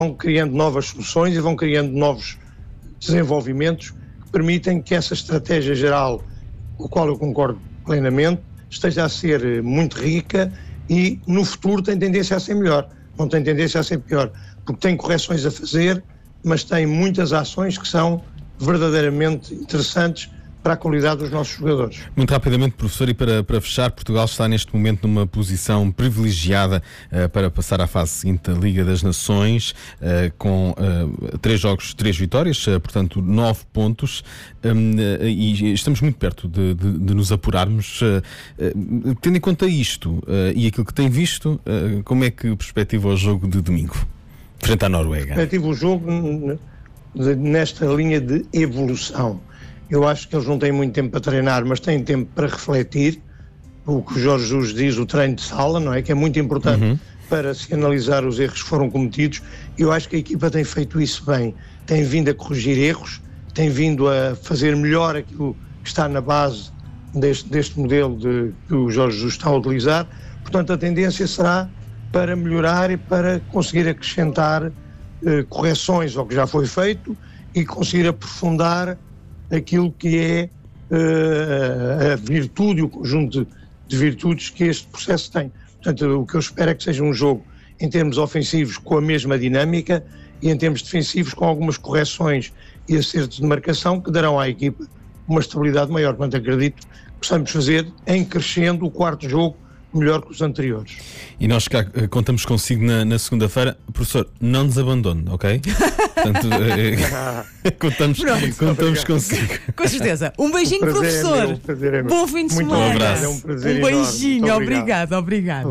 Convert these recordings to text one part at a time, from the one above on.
criando novas soluções e vão criando novos desenvolvimentos que permitem que essa estratégia geral, com a qual eu concordo plenamente, esteja a ser muito rica e no futuro tem tendência a ser melhor, não tem tendência a ser pior, porque tem correções a fazer, mas tem muitas ações que são verdadeiramente interessantes para a qualidade dos nossos jogadores. Muito rapidamente, professor, e para fechar, Portugal está neste momento numa posição privilegiada para passar à fase seguinte da Liga das Nações, com 3 jogos, 3 vitórias, portanto 9 pontos, e estamos muito perto de nos apurarmos. Tendo em conta isto e aquilo que tem visto, como é que perspectiva o jogo de domingo, frente à Noruega? Perspectiva o jogo nesta linha de evolução. Eu acho que eles não têm muito tempo para treinar, mas têm tempo para refletir. O que o Jorge Jesus diz, o treino de sala, não é? Que é muito importante para se analisar os erros que foram cometidos. Eu acho que a equipa tem feito isso bem. Tem vindo a corrigir erros, tem vindo a fazer melhor aquilo que está na base deste modelo que o Jorge Jesus está a utilizar. Portanto, a tendência será para melhorar e para conseguir acrescentar correções ao que já foi feito e conseguir aprofundar aquilo que é a virtude e o conjunto de virtudes que este processo tem. Portanto, o que eu espero é que seja um jogo em termos ofensivos com a mesma dinâmica e em termos defensivos com algumas correções e acertos de marcação que darão à equipa uma estabilidade maior. Portanto, acredito que possamos fazer em crescendo o quarto jogo melhor que os anteriores. E nós cá contamos consigo na segunda-feira. Professor, não nos abandone, ok? Portanto, contamos consigo. Com certeza. Um beijinho, professor. Bom fim de semana. Um abraço. É um prazer um beijinho. enorme. Obrigado.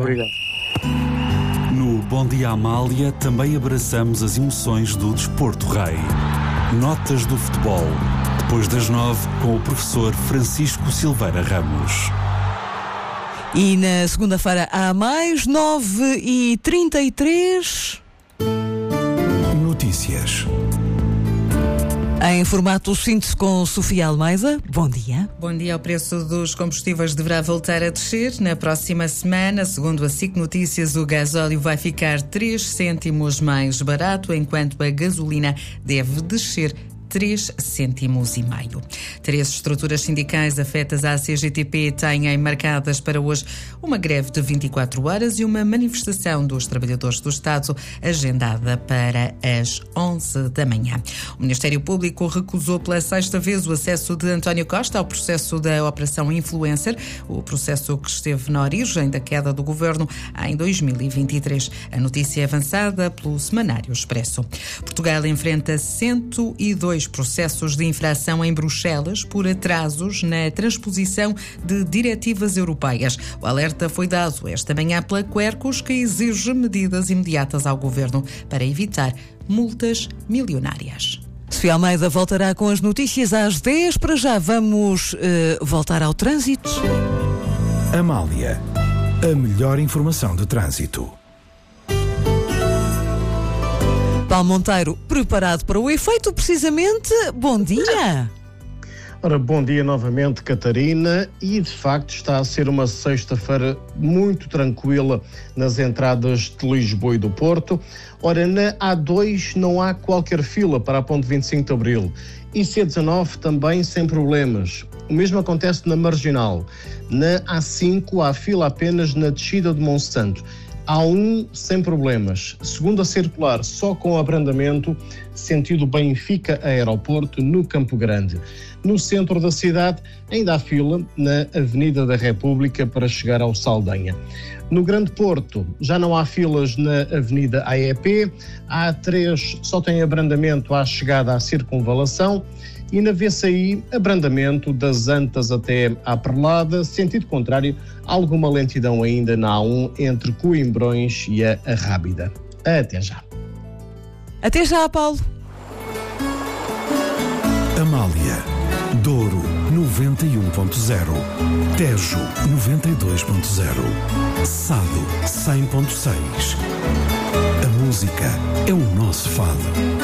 No Bom Dia Amália também abraçamos as emoções do Desporto Rei. Notas do futebol. Depois das 9, com o professor Francisco Silveira Ramos. E na segunda-feira há mais 9h33. Notícias. Em formato síntese com Sofia Almeida. Bom dia. Bom dia. O preço dos combustíveis deverá voltar a descer na próxima semana. Segundo a SIC Notícias, o gasóleo vai ficar 3 cêntimos mais barato, enquanto a gasolina deve descer 3,5 cêntimos. 3 estruturas sindicais afetas à CGTP têm marcadas para hoje uma greve de 24 horas e uma manifestação dos trabalhadores do Estado agendada para as 11 da manhã. O Ministério Público recusou pela 6ª vez o acesso de António Costa ao processo da Operação Influencer, o processo que esteve na origem da queda do governo em 2023. A notícia é avançada pelo Semanário Expresso. Portugal enfrenta 102 processos de infração em Bruxelas por atrasos na transposição de diretivas europeias. O alerta foi dado esta manhã pela Quercus, que exige medidas imediatas ao governo para evitar multas milionárias. Sofia Almeida voltará com as notícias às 10. Para já vamos voltar ao trânsito. Amália, a melhor informação de trânsito. Paulo Monteiro, preparado para o efeito, precisamente. Bom dia! Ora, bom dia novamente, Catarina, e de facto está a ser uma sexta-feira muito tranquila nas entradas de Lisboa e do Porto. Ora, na A2 não há qualquer fila para a ponte 25 de Abril e C19 também sem problemas. O mesmo acontece na Marginal. Na A5 há fila apenas na descida de Monsanto. A1 sem problemas. Segunda circular só com abrandamento, sentido Benfica-Aeroporto, no Campo Grande. No centro da cidade ainda há fila na Avenida da República para chegar ao Saldanha. No Grande Porto já não há filas na Avenida AEP. A A3 só tem abrandamento à chegada à Circunvalação. E na VCI, abrandamento das Antas até à Perlada, sentido contrário, alguma lentidão ainda na A1 entre Coimbrões e a Rábida. Até já. Até já, Paulo. Amália, Douro 91.0, Tejo 92.0, Sado 100.6. A música é o nosso fado.